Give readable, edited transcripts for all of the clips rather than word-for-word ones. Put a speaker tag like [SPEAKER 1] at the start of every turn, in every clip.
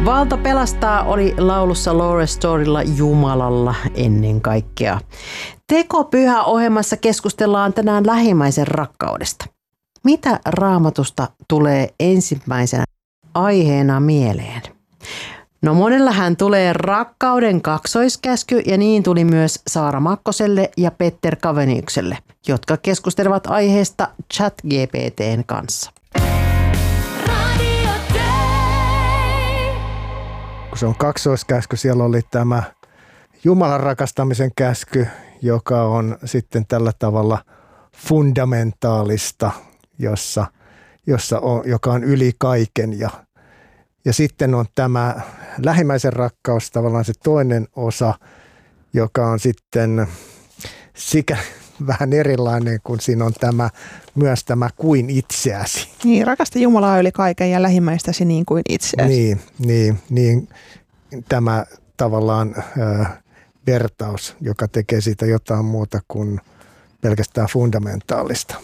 [SPEAKER 1] Valta pelastaa oli laulussa Laura Storylla Jumalalla ennen kaikkea. Tekopyhä-ohjelmassa keskustellaan tänään lähimmäisen rakkaudesta. Mitä Raamatusta tulee ensimmäisenä aiheena mieleen? No monellahan tulee rakkauden kaksoiskäsky ja niin tuli myös Saara Makkoselle ja Petter Kaveniukselle, jotka keskustelevat aiheesta ChatGPT:n kanssa.
[SPEAKER 2] Kun se on kaksoiskäsky, siellä oli tämä Jumalan rakastamisen käsky, joka on sitten tällä tavalla fundamentaalista, joka on yli kaiken. Ja sitten on tämä lähimmäisen rakkaus, tavallaan se toinen osa, joka on sitten sikä vähän erilainen, kun siinä on myös tämä kuin itseäsi.
[SPEAKER 3] Niin, rakasta Jumalaa yli kaiken ja lähimmäistäsi niin kuin itseäsi.
[SPEAKER 2] Niin tämä tavallaan vertaus, joka tekee siitä jotain muuta kuin pelkästään fundamentaalista.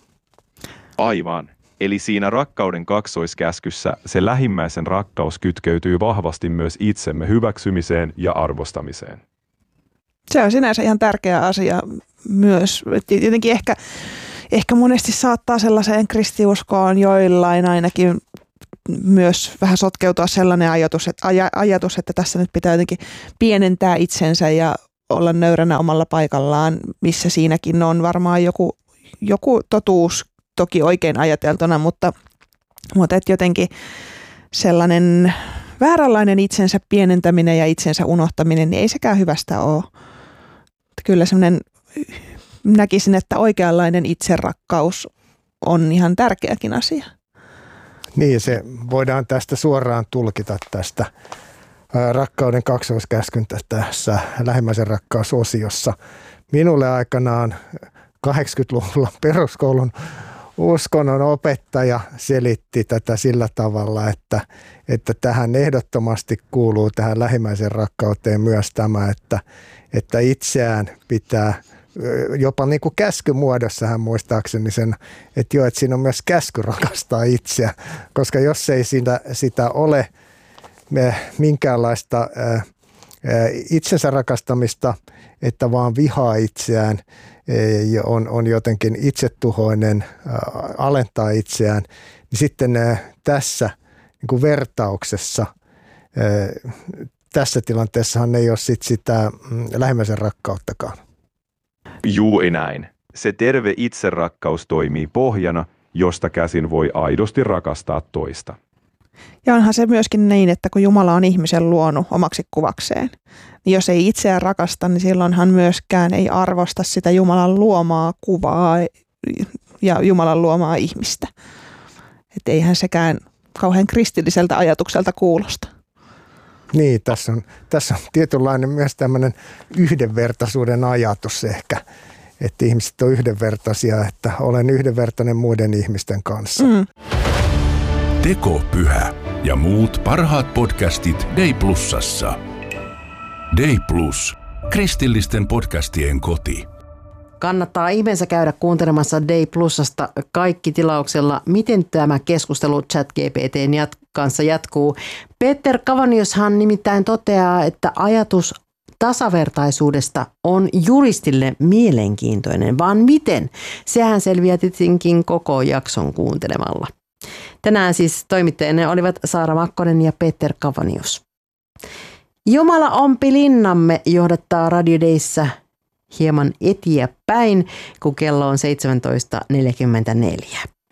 [SPEAKER 4] Aivan. Eli siinä rakkauden kaksoiskäskyssä se lähimmäisen rakkaus kytkeytyy vahvasti myös itsemme hyväksymiseen ja arvostamiseen.
[SPEAKER 3] Se on sinänsä ihan tärkeä asia myös. Jotenkin ehkä monesti saattaa sellaiseen kristiuskoon joillain ainakin myös vähän sotkeutua sellainen ajatus, että tässä nyt pitää jotenkin pienentää itsensä ja olla nöyränä omalla paikallaan, missä siinäkin on varmaan joku totuus toki oikein ajateltuna, mutta et jotenkin sellainen vääränlainen itsensä pienentäminen ja itsensä unohtaminen, niin ei sekään hyvästä ole. Kyllä semmoinen, näkisin, että oikeanlainen itserakkaus on ihan tärkeäkin asia.
[SPEAKER 2] Niin, se voidaan tästä suoraan tulkita tästä rakkauden kaksoiskäskyn tässä lähimmäisen rakkausosiossa. Minulle aikanaan 80-luvulla peruskoulun uskonnon opettaja selitti tätä sillä tavalla, että tähän ehdottomasti kuuluu tähän lähimmäisen rakkauteen myös tämä, että itseään pitää jopa niin kuin käskymuodossa hän muistaakseni sen, että siinä on myös käsky rakastaa itseä, koska jos ei sitä ole minkäänlaista itsensä rakastamista, että vaan vihaa itseään, on jotenkin itsetuhoinen, alentaa itseään, niin sitten tässä niin kuin vertauksessa, tässä tilanteessahan ei ole sitä lähimmäisen rakkauttakaan.
[SPEAKER 4] Juuri näin. Se terve itserakkaus toimii pohjana, josta käsin voi aidosti rakastaa toista.
[SPEAKER 3] Ja onhan se myöskin niin, että kun Jumala on ihmisen luonut omaksi kuvakseen, niin jos ei itseään rakasta, niin silloinhan myöskään ei arvosta sitä Jumalan luomaa kuvaa ja Jumalan luomaa ihmistä. Että eihän sekään kauhean kristilliseltä ajatukselta kuulosta.
[SPEAKER 2] Niin, tässä on tietynlainen myös tämmöinen yhdenvertaisuuden ajatus ehkä, että ihmiset on yhdenvertaisia, että olen yhdenvertainen muiden ihmisten kanssa.
[SPEAKER 5] Tekopyhä ja muut parhaat podcastit Day Plusassa. Day Plus, kristillisten podcastien koti.
[SPEAKER 1] Kannattaa ihmeensä käydä kuuntelemassa Day Plusasta kaikki tilauksella, miten tämä keskustelu ChatGPT:n kanssa jatkuu. Petter Kaveniushan nimittäin toteaa, että ajatus tasavertaisuudesta on juristille mielenkiintoinen, vaan miten? Sehän selviää tietenkin koko jakson kuuntelemalla. Tänään siis toimittajina olivat Saara Makkonen ja Petter Kavenius. Jumala ompi linnamme johdattaa Radio Dayssä hieman eteenpäin, kun kello on 17.44.